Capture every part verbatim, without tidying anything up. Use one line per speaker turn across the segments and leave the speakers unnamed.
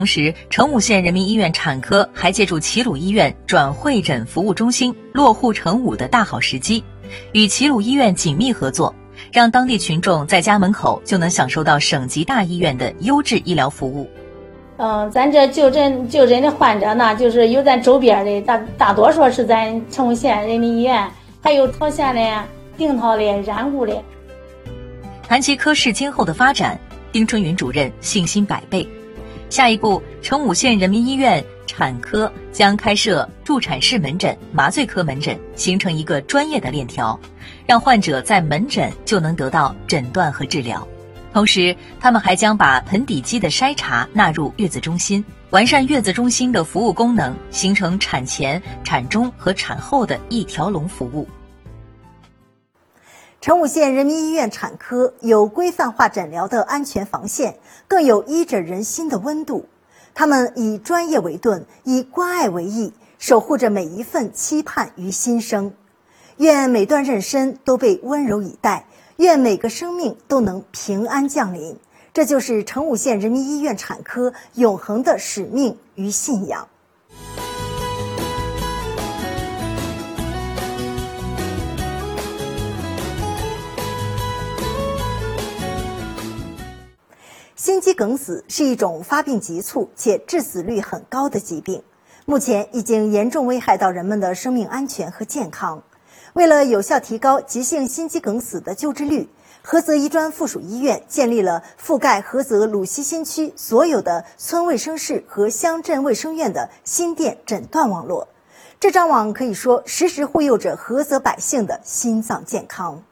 同时，成武县人民医院产科还借助齐鲁医院转会诊服务中心落户成武的大好时机，与齐鲁医院紧密合作，让当地群众在家门口就能享受到省级大医院的优质医疗服务。
嗯、呃，咱这就诊就诊的患者呢，就是有咱周边的大大多数是咱成武县人民医院，还有洮县的、定陶的、染污的。
谈及科室今后的发展，丁春云主任信心百倍。下一步，成武县人民医院产科将开设助产士门诊、麻醉科门诊，形成一个专业的链条，让患者在门诊就能得到诊断和治疗。同时，他们还将把盆底肌的筛查纳入月子中心，完善月子中心的服务功能，形成产前、产中和产后的一条龙服务。
成武县人民医院产科有规范化诊疗的安全防线，更有医者仁心的温度。他们以专业为盾，以关爱为翼，守护着每一份期盼与心声。愿每段妊娠都被温柔以待，愿每个生命都能平安降临。这就是成武县人民医院产科永恒的使命与信仰。心肌梗死是一种发病急促且致死率很高的疾病，目前已经严重危害到人们的生命安全和健康。为了有效提高急性心肌梗死的救治率，菏泽医专附属医院建立了覆盖菏泽鲁西新区所有的村卫生室和乡镇卫生院的心电诊断网络。这张网可以说时时护佑着菏泽百姓的心脏健康。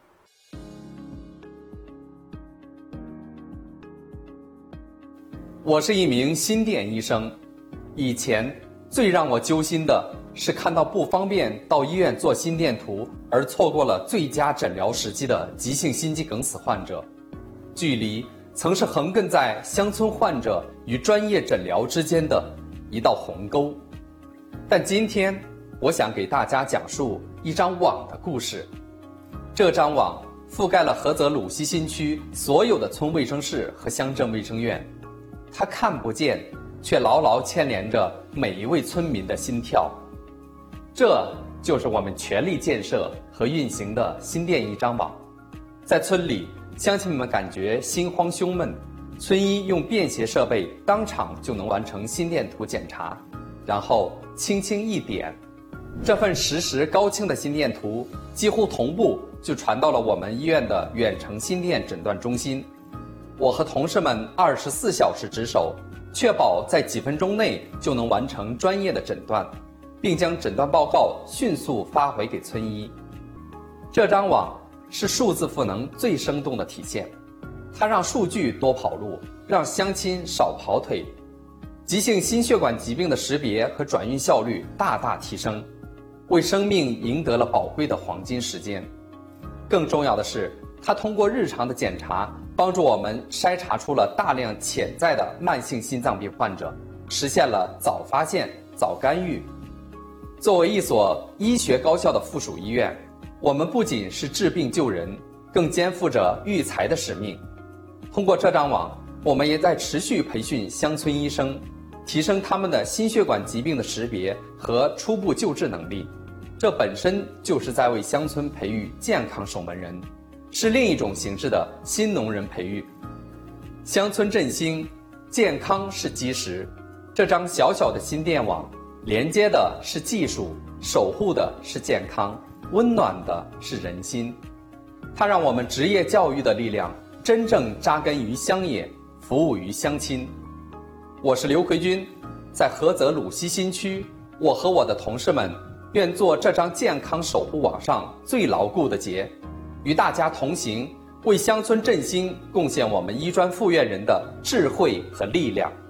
我是一名心电医生，以前最让我揪心的是看到不方便到医院做心电图而错过了最佳诊疗时机的急性心肌梗死患者，距离曾是横亘在乡村患者与专业诊疗之间的一道鸿沟。但今天我想给大家讲述一张网的故事。这张网覆盖了菏泽鲁西新区所有的村卫生室和乡镇卫生院，它看不见，却牢牢牵连着每一位村民的心跳。这就是我们全力建设和运行的心电一张网。在村里，乡亲们感觉心慌胸闷，村医用便携设备当场就能完成心电图检查，然后轻轻一点，这份实时高清的心电图几乎同步就传到了我们医院的远程心电诊断中心。我和同事们二十四小时值守，确保在几分钟内就能完成专业的诊断，并将诊断报告迅速发回给村医。这张网是数字赋能最生动的体现，它让数据多跑路，让乡亲少跑腿，急性心血管疾病的识别和转运效率大大提升，为生命赢得了宝贵的黄金时间。更重要的是，它通过日常的检查，帮助我们筛查出了大量潜在的慢性心脏病患者，实现了早发现、早干预。作为一所医学高校的附属医院，我们不仅是治病救人，更肩负着育才的使命。通过这张网，我们也在持续培训乡村医生，提升他们的心血管疾病的识别和初步救治能力。这本身就是在为乡村培育健康守门人，是另一种形式的新农人培育。乡村振兴，健康是基石。这张小小的心电网，连接的是技术，守护的是健康，温暖的是人心。它让我们职业教育的力量真正扎根于乡野，服务于乡亲。我是刘奎军，在菏泽鲁西新区，我和我的同事们愿做这张健康守护网上最牢固的结，与大家同行，为乡村振兴贡献我们医专附院人的智慧和力量。